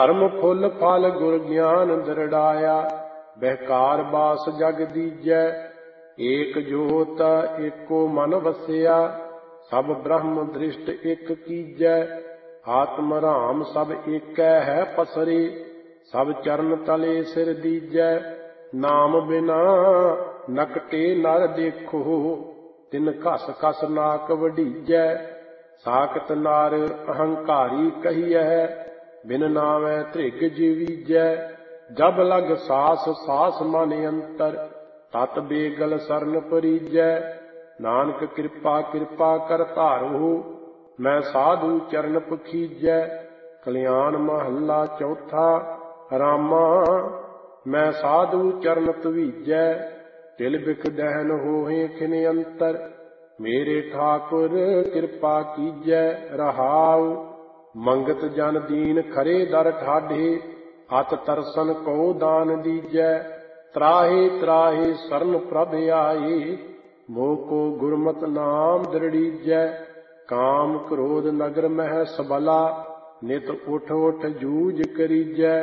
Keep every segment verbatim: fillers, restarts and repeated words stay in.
ਧਰਮ ਫੁੱਲ ਫਲ ਗੁਰ ਗਿਆਨ ਦਰੜਾਇਆ, ਬਹਿਕਾਰ ਬਾਸ ਜਗ ਦੀਜੈ। ਏਕ ਜੋਤ ਏਕੋ ਮਨ ਵਸਿਆ, ਸਭ ਬ੍ਰਹਮ ਦ੍ਰਿਸ਼ਟ ਇੱਕ ਕੀਜੈ। ਆਤਮ ਰਾਮ ਸਭ ਏਕੈ ਹੈ ਪਸਰੇ, ਸਭ ਚਰਨ ਤਲੇ ਸਿਰ ਦੀਜੈ। ਨਾਮ ਬਿਨਾ ਨਕਟੇ ਨਰ ਦੇਖੋ, ਤਿਨ ਘਸ ਘਸ ਨਾਕ ਵਢੀਜੈ। ਸਾਕਤ ਨਰ ਅਹੰਕਾਰੀ ਕਹੀਐ, ਬਿਨ ਨਾਵੈ ਧ੍ਰਿਗ ਜੀਵੀਜੈ। ਜਬ ਲਗ ਸਾਸ ਸਾਸ ਮਨ ਅੰਤਰ, ਤਤ ਬੇਗਲ ਸਰਨ ਪਰੀਜੈ। ਨਾਨਕ ਕਿਰਪਾ ਕਿਰਪਾ ਕਰ ਧਾਰੋ, ਮੈਂ ਸਾਧੂ ਚਰਨ ਪਖੀਜੈ। ਕਲਿਆਣ ਮਹੱਲਾ ਚੌਥਾ। ਰਾਮਾ ਮੈਂ ਸਾਧੂ ਚਰਨ ਧਵੀਜੈ, ਤਿਲ ਬਿਖ ਦਹਿਨ ਹੋਏ ਖਿਨ ਅੰਤਰ। ਮੇਰੇ ਠਾਕੁਰ ਕਿਰਪਾ ਕੀਜੈ ਰਹਾਉ, ਮੰਗਤ ਜਨ ਦੀਨ ਖਰੇ ਦਰ ਠਾਢੇ। ਅਤ ਤਰਸਨ ਕੋ ਦਾਨ ਦੀਜੈ, ਤਰਾਹੇ ਤਰਾਹੇ ਸਰਨ ਪ੍ਰਭ ਆਏ। ਮੋਹ ਕੋ ਗੁਰਮਤਿ ਨਾਮ ਦ੍ਰਿੜੀਜੈ। ਕਾਮ ਕ੍ਰੋਧ ਨਗਰ ਮਹਿ ਸਬਲਾ, ਨਿਤ ਉਠ ਉਠ ਜੂਝ ਕਰੀਜੈ।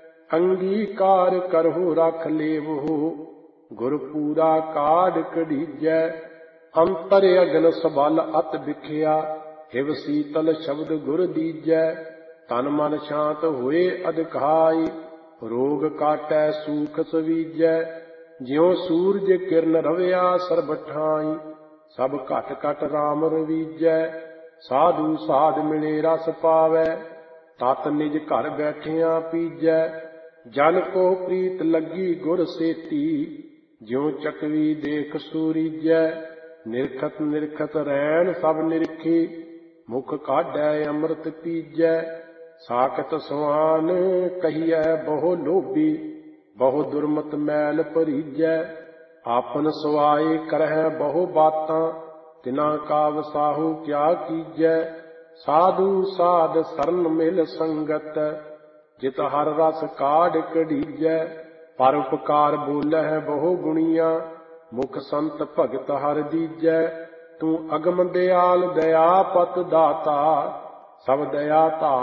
ਅੰਗੀਕਾਰ ਕਰਹੁ ਰਖ ਲੇਵਹੁ, ਗੁਰ ਪੂਰਾ ਕਾਢ ਕਢੀਜੈ। ਅੰਤਰ ਅਗਨ ਸਬਲ ਅਤ ਬਿਖਿਆ, ਹਿਵ ਸੀਤਲ ਸ਼ਬਦ ਗੁਰ ਦੀਜੈ। ਤਨ ਮਨ ਸ਼ਾਂਤ ਹੋਏ ਅਧਿਕਾਈ, ਰੋਗ ਕਾਟੈ ਸੂਖ ਸਵੀਜੈ। ਜਿਉ ਸੂਰਜ ਕਿਰਨ ਰਵਿਆ ਸਰਬ ਠਾਈ, ਸਭ ਘਟ ਘਟ ਰਾਮ ਰਵੀਜੈ। ਸਾਧੂ ਸਾਧ ਮਿਲੇ ਰਸ ਪਾਵੈ, ਤਤ ਨਿਜ ਘਰ ਬੈਠਿਆਂ ਪੀਜੈ। ਜਨ ਕੋ ਪ੍ਰੀਤ ਲੱਗੀ ਗੁਰ ਸੇਤੀ, ਜਿਉ ਚਕਵੀ ਦੇਖ ਸੂਰੀਜੈ। ਨਿਰਖਤ ਨਿਰਖਤ ਰੈਣ ਸਭ ਨਿਰਖੀ, ਮੁਖ ਕਾਢੈ ਅੰਮ੍ਰਿਤ ਪੀਜੈ। ਸਾਕਤ ਸਵਾਨ ਕਹੀਐ ਬਹੁ ਲੋਭੀ, ਬਹੁ ਦੁਰਮਤ ਮੈਲ ਭਰੀਜੈ। ਆਪਨ ਸਵਾਏ ਕਰਹਿ ਬਹੁ ਬਾਤਾਂ, ਤਿਨਾ ਕਾ ਵਸਾਹੂ ਕਿਆ ਕੀਜੈ। ਸਾਧੂ ਸਾਧ ਸਰਨ ਮਿਲ ਸੰਗਤ, ਜਿਤ ਹਰ ਰਸ ਕਾਢ ਕਢੀਜੈ। ਪਰ ਉਪਕਾਰ ਬੋਲਹਿ ਬਹੁ ਗੁਣੀਆਂ, ਮੁਖ ਸੰਤ ਭਗਤ ਹਰ ਦੀਜੈ। ਤੂੰ ਅਗਮ ਦਿਆਲ ਦਇਆ ਪਤ ਦਾਤਾ, ਸਭ ਦਇਆ ਧਾਰ